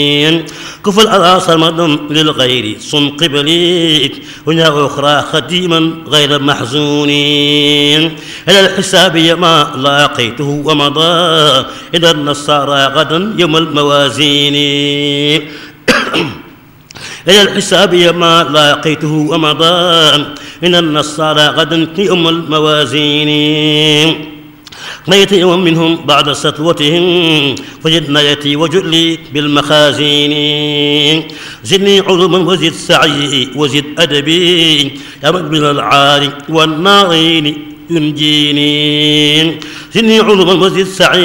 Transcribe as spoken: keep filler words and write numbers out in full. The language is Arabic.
كفل الأرى صمد للغير صم قبلي هنا أخرى خديما غير محزون إلى الحساب ما لاقيته ومضى إلى النصارى غدا يوم الموازين إلى الحساب ما لاقيته ومضى إلى النصارى غدا يوم الموازين نيت يوم منهم بعد سطوتهم فجد نيتي وجلي بالمخازين زدني علوما وزد سعي وزد أدبي يا من من العار والناظرين ينجيني زدني علوما وزد سعي